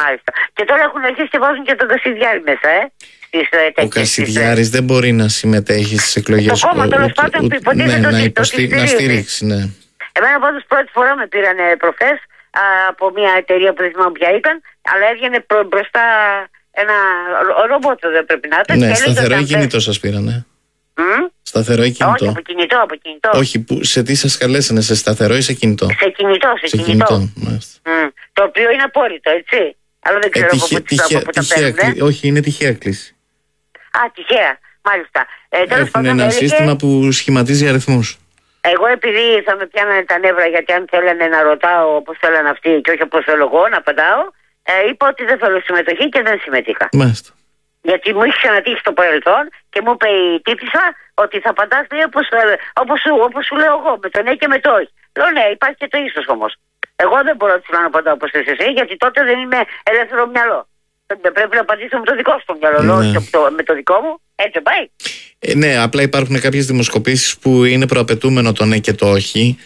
Μάλιστα. Και τώρα έχουν αρχίσει και βάζουν και τον Κασιδιάρη μέσα, Ο Κασιδιάρης δεν μπορεί να συμμετέχει στις εκλογές. Το κόμμα τέλος πάντων να στηρίξει, ναι. Εμένα πάντως πρώτη φορά με πήραν προχθές από μια εταιρεία που δεν θυμάμαι ποια ήταν, αλλά έβγαινε μπροστά ένα ρομπότ, δεν πρέπει να ήταν. Ναι, σταθερό ή κινητό σας πήρανε? Σταθερό ή κινητό? Όχι, από κινητό. Όχι, σε τι σας καλέσανε, σε σταθερό ή σε κινητό? Σε κινητό. Το οποίο είναι απόρριτο, έτσι. Αλλά δεν ξέρω από πού τα παίρνουν. Όχι, είναι τυχαία κλίση. Τυχαία, μάλιστα. Έχουν ένα σύστημα που σχηματίζει αριθμούς. Εγώ επειδή θα με πιάνανε τα νεύρα, γιατί αν θέλανε να ρωτάω όπως θέλανε αυτοί και όχι όπως θέλω εγώ να απαντάω, είπα ότι δεν θέλω συμμετοχή και δεν συμμετείχα. Μάλιστα. Γιατί μου είχε ξανατύχει στο παρελθόν και μου είπε η τύπισσα ότι θα απαντάς όπως σου λέω εγώ, με το ναι και με το όχι. Λέω ναι, υπάρχει και το ίσως όμως. Εγώ δεν μπορώ να απαντάω όπως θες εσύ, γιατί τότε δεν είμαι ελεύθερο μυαλό. Πρέπει να απαντήσω με το δικό σου το μυαλό, όχι με το δικό μου. Έτσι πάει. Ναι, απλά υπάρχουν κάποιες δημοσκοπήσεις που είναι προαπαιτούμενο το ναι και το όχι.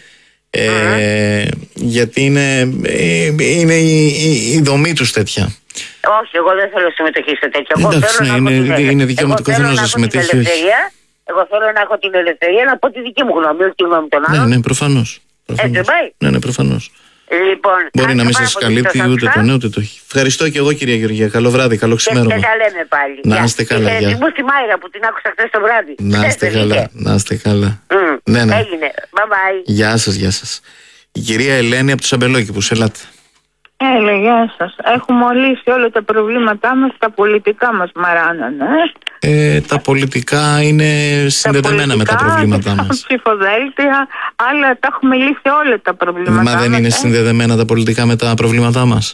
Γιατί είναι η δομή τους τέτοια. Όχι, εγώ δεν θέλω συμμετοχή σε τέτοια. Εντάξει, είναι δικαίωμα του καθενός να συμμετέχει. Εγώ θέλω να έχω την ελευθερία να πω τη δική μου γνώμη, όχι τη γνώμη των άλλων. Ναι, προφανώς. Έτσι πάει. Ναι, προφανώς. Λοιπόν, μπορεί να μην σας καλύπτει ούτε το ναι ούτε το όχι. Ευχαριστώ και εγώ, κυρία Γεωργία. Καλό βράδυ, καλό ξημέρωμα. Και τα λέμε πάλι. Να είστε καλά. Και μου στη Μάιρα που την άκουσα χθες το βράδυ. Να είστε καλά. Ναι. Έγινε. Bye. Γεια σας. Η κυρία Ελένη από τους Αμπελόκηπους, ελάτε. Γεια σας. Έχουμε ολύσει όλα τα προβλήματά μας, τα πολιτικά μας μαράνανε. Τα πολιτικά είναι συνδεδεμένα με τα προβλήματά μας. Ψηφοδέλτια, αλλά τα έχουμε λύσει όλα τα προβλήματά μας. Μα δεν είναι συνδεδεμένα τα πολιτικά με τα προβλήματά μας?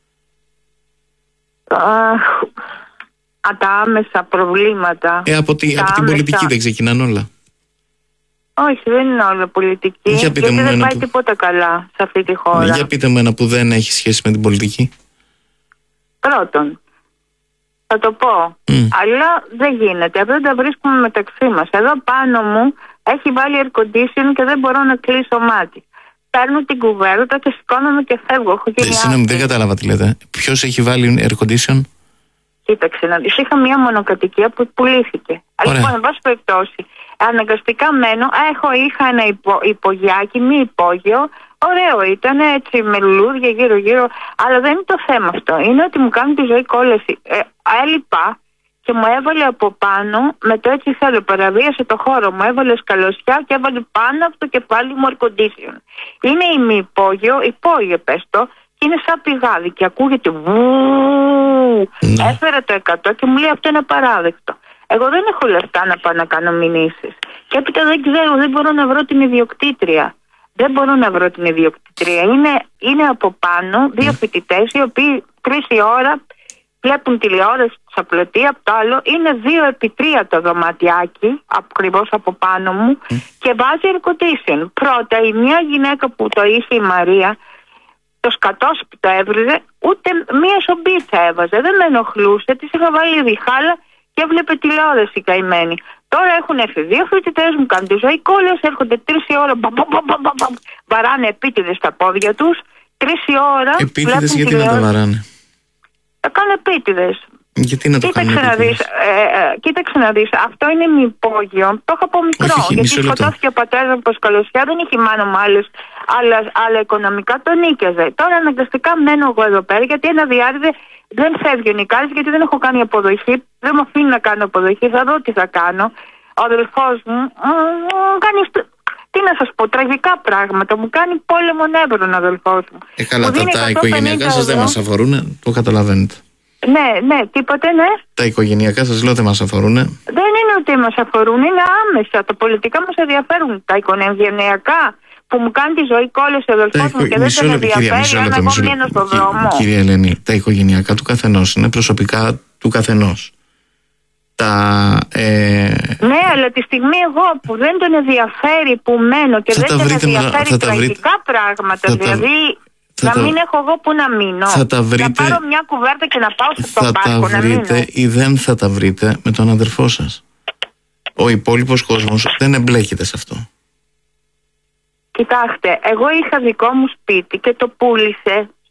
Τα άμεσα προβλήματα. Από την πολιτική δεν ξεκινάνε όλα? Όχι, δεν είναι όλα πολιτική. Γιατί δεν πάει τίποτα καλά σε αυτή τη χώρα. Για πείτε μου ένα που δεν έχει σχέση με την πολιτική. Πρώτον, θα το πω, αλλά δεν γίνεται. Αυτό τα βρίσκουμε μεταξύ μας. Εδώ πάνω μου έχει βάλει air condition και δεν μπορώ να κλείσω μάτι. Παίρνω την κουβέρτα και σηκώνομαι και φεύγω. Συγγνώμη, δεν κατάλαβα τι λέτε. Ποιος έχει βάλει air condition? Κοίταξε να δεις, είχα μια μονοκατοικία που πουλήθηκε. Αλλά λοιπόν, εν πάση περιπτώσει, αναγκαστικά μένω. Είχα ένα υπογειάκι, μη υπόγειο. Ωραίο ήταν, έτσι με λουλούδια γύρω-γύρω. Αλλά δεν είναι το θέμα αυτό. Είναι ότι μου κάνει τη ζωή κόλαση. Έλειπα και μου έβαλε από πάνω, με το έτσι θέλω, παραβίασε το χώρο μου. Έβαλε σκαλωσιά και έβαλε πάνω από το κεφάλι μου air condition. Είναι ημιυπόγειο, υπόγειο πες το, και είναι σαν πηγάδι και ακούγεται βουουουου. Έφερε το 100 και μου λέει αυτό είναι απαράδεκτο. Εγώ δεν έχω λεφτά να πάω να κάνω μηνύσεις. Και έπειτα δεν μπορώ να βρω την ιδιοκτήτρια. Είναι από πάνω δύο φοιτητές οι οποίοι 3 η ώρα βλέπουν τηλεόραση στα πλωτή. Από το άλλο είναι 2x3 το δωματιάκι ακριβώς από πάνω μου και βάζει air condition. Πρώτα η μία γυναίκα που το είχε, η Μαρία, το σκατός που το έβριζε, ούτε μία σομπίτσα έβαζε. Δεν με ενοχλούσε, της είχα βάλει διχάλα και έβλεπε τηλεόραση καημένη. Τώρα έχουν έρθει 2 φοιτητές μου, κάνουν τη ζωή κόλλες, έρχονται 3 η ώρα, βαράνε επίτηδες στα πόδια τους, 3 η ώρα. Επίτηδες γιατί να τα βαράνε? Τα κάνουν επίτηδες. Γιατί να το κάνουν επίτηδες? Κοίταξε να δεις, αυτό είναι μη υπόγειο. Το είχα από μικρό. Γιατί σκοτώθηκε ο πατέρας μου από σκαλωσιά, δεν είχε μάνα μου αλλά οικονομικά το νίκιαζε. Τώρα αναγκαστικά μένω εγώ εδώ πέρα, γιατί ένα διάρρηδε δεν φεύγει ο νικάρης, γιατί δεν έχω κάνει αποδοχή. Δεν μου αφήνει να κάνω αποδοχή. Θα δω τι θα κάνω. Ο αδελφός μου κάνει. Τι να σας πω, τραγικά πράγματα. Μου κάνει πόλεμο νεύρων ο αδελφός μου. Καλά, τα οικογενειακά σας δεν μας αφορούν, το καταλαβαίνετε. Ναι, τίποτε, ναι. Τα οικογενειακά σας λέω δεν μας αφορούν. Δεν είναι ότι μας αφορούν, είναι άμεσα. Τα πολιτικά μας ενδιαφέρουν. Τα οικογενειακά που μου κάνει τη ζωή κόλλες ο αδελφός μου και δεν τον ενδιαφέρει αν εγώ βγαίνω στον δρόμο. Κυρία Ελένη, τα οικογενειακά του καθενός είναι προσωπικά του καθενός. Ναι, αλλά τη στιγμή εγώ που δεν τον ενδιαφέρει που μένω και δεν τον ενδιαφέρει τραγικά πράγματα, δηλαδή να μην έχω εγώ που να μείνω, να πάρω μια κουβέρτα και να πάω στον πάρκο να μείνω. Θα τα βρείτε ή δεν θα τα βρείτε με τον αδερφό σας. Ο υπόλοιπος κόσμος δεν εμπλέκεται σε αυτό. Κοιτάξτε, εγώ είχα δικό μου σπίτι και το πούλησε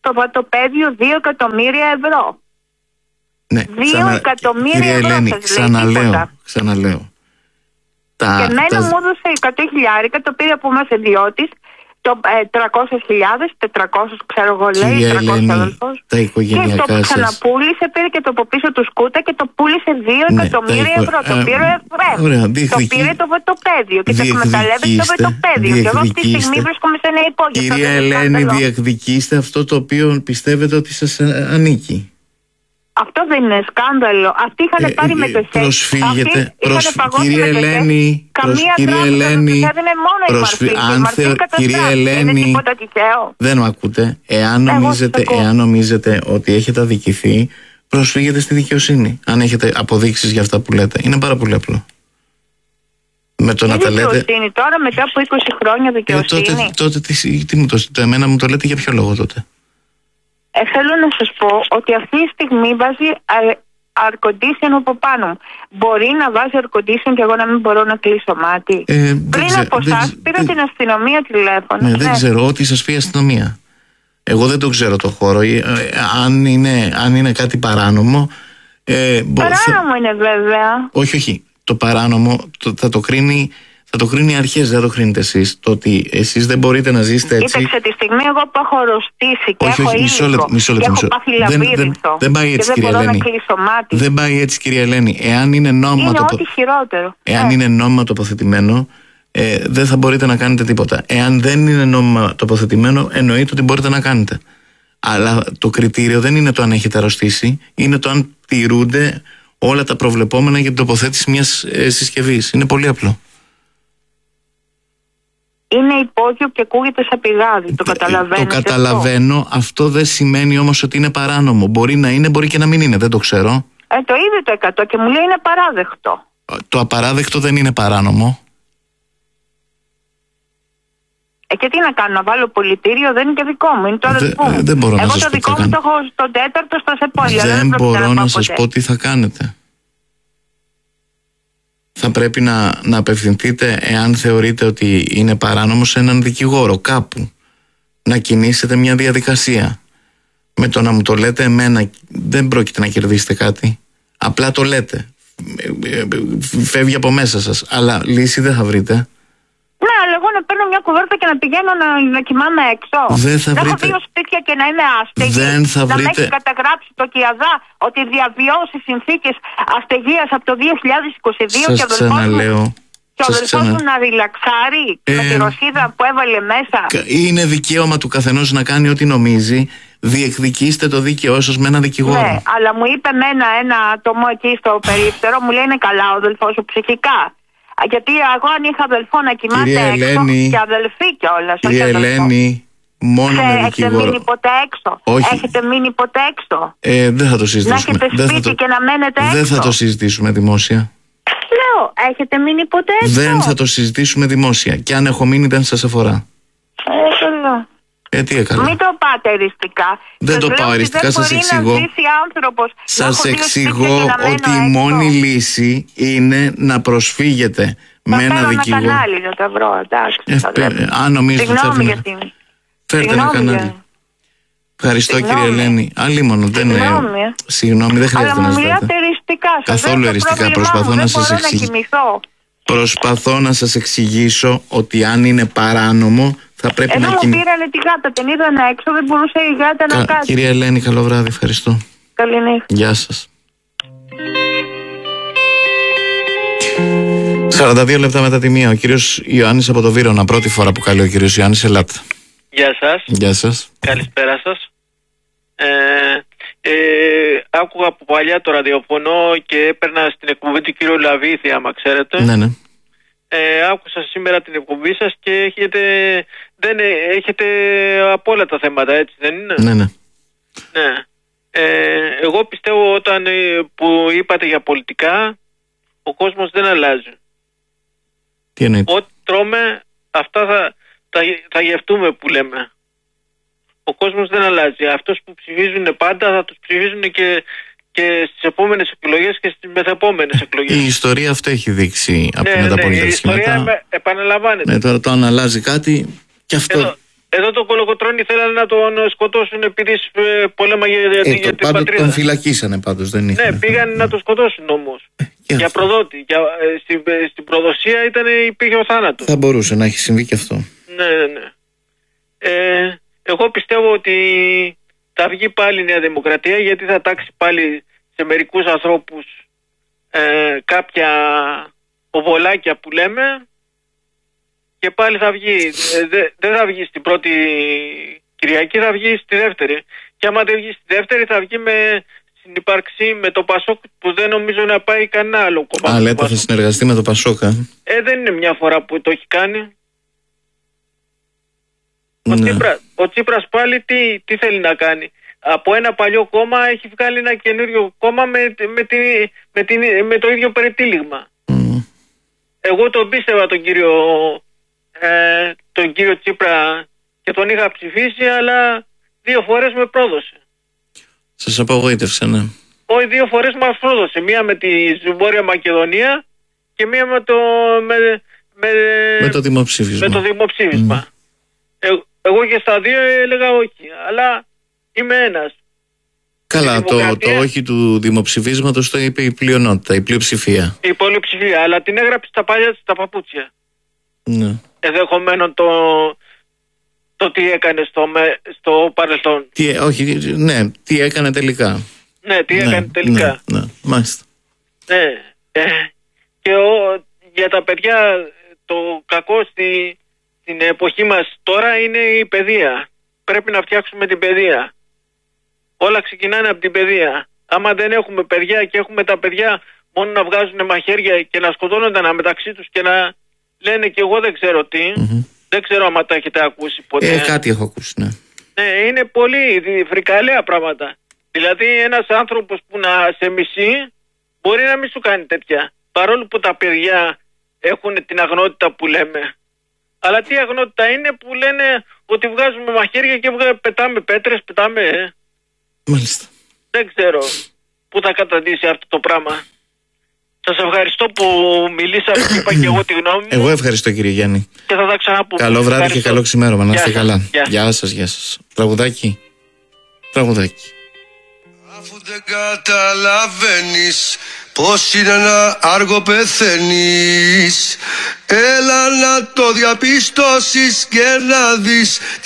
στο βατοπέδιο 2 εκατομμύρια ευρώ. Ναι, 2 εκατομμύρια κυρία ευρώ. Ελένη, ξαναλέω. Και εμένα μου έδωσε 100 χιλιάρικα, το πήρε από μας ιδιώτης, το 300.000, 400 ξέρω εγώ λέει, 300 αδελφός. Τα οικογενειακά και το ξαναπούλησε, πήρε και το από πίσω του σκούτα και το πούλησε 2 εκατομμύρια ευρώ. Το πήρε το πήρε το βατοπέδιο και το εκμεταλλεύεται το βατοπέδιο. Και εγώ αυτή τη στιγμή βρίσκομαι σε ένα υπόγειο. Κυρία Ελένη, διεκδικήστε αυτό το οποίο πιστεύετε ότι σας ανήκει. Αυτό δεν είναι σκάνδαλο. Αυτοί είχαν πάρει μετοχές. Προσφύγετε. Κυρία Ελένη, κυρία Ελένη, κυρία Ελένη, δεν με ακούτε. Εάν νομίζετε ότι έχετε αδικηθεί, προσφύγετε στη δικαιοσύνη. Αν έχετε αποδείξεις για αυτά που λέτε. Είναι πάρα πολύ απλό. Με το να τα λέτε. Δικαιοσύνη τώρα, μετά από 20 χρόνια δικαιοσύνη. Τότε τι μου το εμένα μου το λέτε για ποιο λόγο τότε? Θέλω να σας πω ότι αυτή τη στιγμή βάζει air-condition από πάνω μου. Μπορεί να βάζει air-condition και εγώ να μην μπορώ να κλείσω μάτι? Πριν από εσάς πήρα την αστυνομία τηλέφωνο. Ναι, δεν ξέρω, ό,τι σας πει η αστυνομία. Εγώ δεν το ξέρω το χώρο. Αν είναι κάτι παράνομο. Παράνομο είναι βέβαια. Όχι. Το παράνομο θα το κρίνει οι αρχές, δεν το κρίνετε εσείς. Το ότι εσείς δεν μπορείτε να ζήσετε έτσι. Κοίταξε, τη στιγμή εγώ που έχω αρρωστήσει και έχω ήλικο και έχω πάθει λαβύρινθο δεν πάει έτσι, και δεν μπορώ να κλείσω μάτι. Δεν πάει έτσι, κυρία Ελένη. Εάν είναι νόμιμα είναι νόμιμα τοποθετημένο, δεν θα μπορείτε να κάνετε τίποτα. Εάν δεν είναι νόμιμα τοποθετημένο, εννοείται ότι μπορείτε να κάνετε. Αλλά το κριτήριο δεν είναι το αν έχετε αρρωστήσει, είναι το αν τηρούνται όλα τα προβλεπόμενα για την τοποθέτηση μιας συσκευής. Είναι πολύ απλό. Είναι υπόγειο και ακούγεται σαν πηγάδι. Το καταλαβαίνω. Το καταλαβαίνω. Αυτό δεν σημαίνει όμως ότι είναι παράνομο. Μπορεί να είναι, μπορεί και να μην είναι. Δεν το ξέρω. Το είδε το 100 και μου λέει είναι παράδεκτο. Το απαράδεκτο δεν είναι παράνομο. Και τι να κάνω, να βάλω πολιτήριο? Δεν είναι και δικό μου. Είναι το αδελφό μου. Δεν μπορώ να σας πω. Εγώ το δικό μου το έχω στον 4ο στα Σεπόλια. Δεν μπορώ να σας πω τι θα κάνετε. Θα πρέπει να απευθυνθείτε, εάν θεωρείτε ότι είναι παράνομο, σε έναν δικηγόρο κάπου. Να κινήσετε μια διαδικασία. Με το να μου το λέτε εμένα δεν πρόκειται να κερδίσετε κάτι. Απλά το λέτε. Φεύγει από μέσα σας. Αλλά λύση δεν θα βρείτε. Ναι, αλλά εγώ να παίρνω μια κουβέρτα και να πηγαίνω να κοιμάμαι έξω. Δεν θα βρείτε. Να έχω 2 σπίτια και να είμαι άστεγη. Δεν θα να βρείτε. με έχει καταγράψει το ΚΙΑΔΑ ότι διαβιώσει συνθήκες αστεγίας από το 2022. Σας ξαναλέω. Και ο αδελφός μου να ριλαξάρει με τη ρωσίδα που έβαλε μέσα. Είναι δικαίωμα του καθενός να κάνει ό,τι νομίζει. Διεκδικήστε το δίκαιό σας με ένα δικηγόρο. Ναι, αλλά μου είπε ένα άτομο εκεί στο περίπτερο, μου λέει είναι καλά ο αδελφός σου ψυχικά. Γιατί εγώ αν είχα αδελφό να κοιμάται έξω και αδελφή κιόλας. Κυρία Ελένη, μόνο με δικηγόρο. Έχετε μείνει ποτέ έξω? Όχι. Έχετε μείνει ποτέ έξω? Δεν θα το συζητήσουμε. Να έχετε σπίτι και να μένετε έξω? Δεν θα το συζητήσουμε δημόσια. Λέω, έχετε μείνει ποτέ έξω? Δεν θα το συζητήσουμε δημόσια. Και αν έχω μείνει δεν σας αφορά. Καλό. Τι έκανα? Μην το πάτε εριστικά. Δεν το πάω εριστικά, σας εξηγώ. Σας εξηγώ ότι η μόνη λύση είναι να προσφύγετε με ένα δικηγόρο. Ένα κανάλι να τα βρω, εντάξει. Αν νομίζετε ότι θα φέρτε ένα κανάλι. Ευχαριστώ, κύριε Ελένη. Αλίμονο, συγγνώμη, δεν χρειάζεται να ζητάτε. Αλλά μου μιλάτε εριστικά. Καθόλου εριστικά. Προσπαθώ να σας εξηγήσω ότι αν είναι παράνομο θα πρέπει να κινηθεί. Μου πήρανε τη γάτα, την είδαν έξω, δεν μπορούσε η γάτα να κάτσει. Κυρία Ελένη, καλό βράδυ, ευχαριστώ. Καληνύχτα. Γεια σας. 42 λεπτά μετά τη μία, ο κύριος Ιωάννης από το Βύρωνα. Πρώτη φορά που καλεί ο κύριος Ιωάννης, ελάτε. Γεια σας. Γεια σας. Καλησπέρα σας. Άκουγα από παλιά το ραδιοφωνό και έπαιρνα στην εκπομπή του κύριου Λαβίθη, άμα ξέρετε. Ναι. Άκουσα σήμερα την εκπομπή σας και έχετε από όλα τα θέματα, έτσι δεν είναι? Ναι. Εγώ πιστεύω όταν που είπατε για πολιτικά, ο κόσμος δεν αλλάζει. Τι εννοείται? Ό,τι τρώμε, αυτά θα γευτούμε που λέμε. Ο κόσμος δεν αλλάζει. Αυτούς που ψηφίζουν πάντα θα τους ψηφίζουν και στις επόμενες εκλογές και στις μεθεπόμενες εκλογές. Η ιστορία αυτό έχει δείξει από τη μεταπολίτευση. Η ιστορία επαναλαμβάνεται. Τώρα το αν αλλάζει κάτι και αυτό Εδώ το Κολοκοτρώνη θέλανε να τον σκοτώσουν επειδή πολέμαγε για την πατρίδα. Τον φυλακίσανε πάντως, δεν είχε. Ναι, πήγανε να τον σκοτώσουν όμως. Για προδότη. Στην προδοσία υπήρχε ο θάνατος. Θα μπορούσε να έχει συμβεί και αυτό. Ναι. Εγώ πιστεύω ότι θα βγει πάλι η Νέα Δημοκρατία, γιατί θα τάξει πάλι σε μερικούς ανθρώπους κάποια οβολάκια που λέμε, και πάλι θα βγει. Δεν θα βγει στην πρώτη Κυριακή, θα βγει στη δεύτερη. Και άμα δεν βγει στη δεύτερη, θα βγει με συνυπαρξή με το Πασόκ, που δεν νομίζω να πάει κανένα άλλο κομμάτι. Λέτε θα συνεργαστεί με το Πασόκ. Δεν είναι μια φορά που το έχει κάνει. Ναι. Ο Τσίπρας πάλι τι θέλει να κάνει? Από ένα παλιό κόμμα έχει βγάλει ένα καινούριο κόμμα με το ίδιο περιτύλιγμα. Εγώ τον πίστευα τον κύριο Τσίπρα και τον είχα ψηφίσει, αλλά 2 φορές με πρόδωσε. Σας απογοήτευσε, ναι? Όχι, 2 φορές μας πρόδωσε. Μία με τη Βόρεια Μακεδονία και μία με το δημοψήφισμα. Εγώ και στα 2 έλεγα όχι, αλλά είμαι ένας. Καλά, το όχι του δημοψηφίσματος το είπε η πλειονότητα, η πλειοψηφία. Η πολυψηφία, αλλά την έγραψε στα παλιά στα παπούτσια. Ναι. Ενδεχομένω το τι έκανε στο παρελθόν. Τι έκανε τελικά. Ναι, τι έκανε τελικά. Ναι, μάλιστα. Ναι. Και για τα παιδιά, το κακό στην εποχή μας τώρα είναι η παιδεία. Πρέπει να φτιάξουμε την παιδεία. Όλα ξεκινάνε από την παιδεία. Άμα δεν έχουμε παιδιά και έχουμε τα παιδιά μόνο να βγάζουν μαχαίρια και να σκοτώνονται μεταξύ τους και να λένε και εγώ δεν ξέρω τι. Δεν ξέρω άμα τα έχετε ακούσει ποτέ. Κάτι έχω ακούσει, ναι. Ναι, είναι πολύ φρικαλαία πράγματα. Δηλαδή ένας άνθρωπος που να σε μισεί μπορεί να μην σου κάνει τέτοια. Παρόλο που τα παιδιά έχουν την αγνότητα που λέμε. Αλλά τι αγνότητα είναι που λένε ότι βγάζουμε μαχαίρια και πετάμε πέτρες, πετάμε. Μάλιστα. Δεν ξέρω πού θα καταντήσει αυτό το πράγμα. Σας ευχαριστώ που μιλήσατε και είπα και εγώ τη γνώμη μου. Εγώ ευχαριστώ, κύριε Γιάννη. Και θα τα ξαναπούμε. Καλό βράδυ και καλό ξημέρωμα. Να είστε καλά. Γεια σας. Τραγουδάκι. Αφού δεν καταλαβαίνεις πως είναι να αργό πεθαίνεις, έλα να το διαπιστώσεις και να δεις